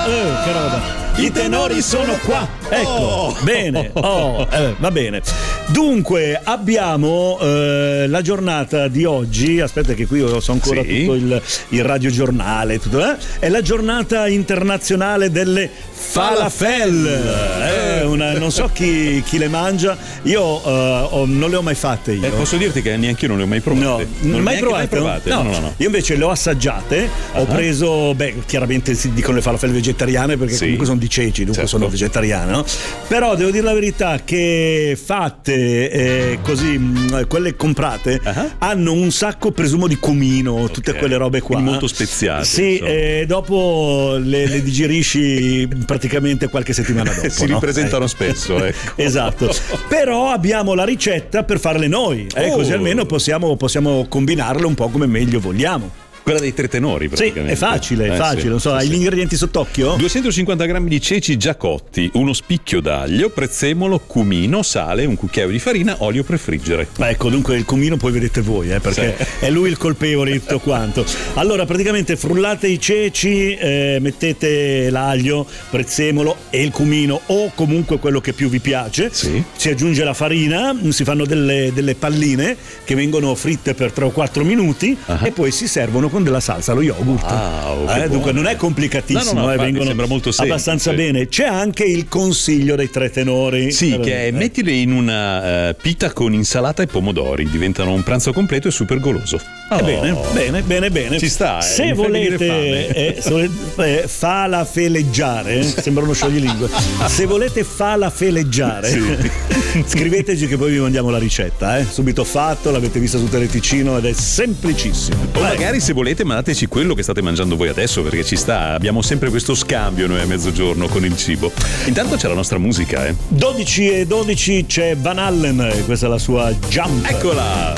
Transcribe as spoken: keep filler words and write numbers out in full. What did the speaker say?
eh, che roba. I tenori sono qua. Ecco, oh. bene, oh, eh, va bene. Dunque, abbiamo eh, la giornata di oggi. Aspetta, che qui io so ancora sì. tutto il, il radiogiornale. Tutto, eh? È la giornata internazionale delle falafel. Eh, una, non so chi, chi le mangia. Io uh, ho, non le ho mai fatte. Io. Eh, posso dirti che neanche io non le ho mai provate. No, non mai provate? mai provate? No. No, no, no. Io invece le ho assaggiate. Uh-huh. Ho preso, beh, chiaramente si dicono le falafel vegetariane perché sì. comunque sono di ceci, dunque certo. sono vegetariano. Però devo dire la verità che fatte eh, così, mh, quelle comprate uh-huh. hanno un sacco, presumo, di cumino, okay. tutte quelle robe qua. Quindi molto speziate. Sì, e dopo le, le digerisci praticamente qualche settimana dopo. si no? ripresentano ecco. spesso, ecco. Esatto. Però abbiamo la ricetta per farle noi, eh, oh. così almeno possiamo, possiamo combinarle un po' come meglio vogliamo. Quella dei tre tenori praticamente. Sì, è facile, è eh, facile, sì, non so, sì, hai sì. gli ingredienti sott'occhio? duecentocinquanta grammi di ceci già cotti, uno spicchio d'aglio, prezzemolo, cumino, sale, un cucchiaio di farina, olio per friggere. Ma ecco, dunque il cumino poi vedete voi, eh, perché sì. è lui il colpevole di tutto quanto. Allora, praticamente frullate i ceci, eh, mettete l'aglio, prezzemolo e il cumino o comunque quello che più vi piace. Sì. Si aggiunge la farina, si fanno delle, delle palline che vengono fritte per tre o quattro minuti uh-huh. e poi si servono con della salsa, lo yogurt. Wow, eh, dunque non è complicatissimo, no, no, no, eh, vengono sembra molto semplice. abbastanza bene. C'è anche il consiglio dei tre tenori. Sì, eh, che è mettili in una uh, pita con insalata e pomodori, diventano un pranzo completo e super goloso. Oh. Eh, bene, bene, bene, bene. Ci sta. Se eh, volete eh, se volete eh, falafeleggiare, sembra uno scioglilingue. Se volete falafeleggiare, sì. scriveteci che poi vi mandiamo la ricetta, eh. Subito fatto, l'avete vista su Teleticino ed è semplicissimo. O magari se volete mandateci quello che state mangiando voi adesso, perché ci sta, abbiamo sempre questo scambio noi a mezzogiorno con il cibo. Intanto c'è la nostra musica, eh. dodici e dodici c'è Van Allen, questa è la sua Jump. Eccola.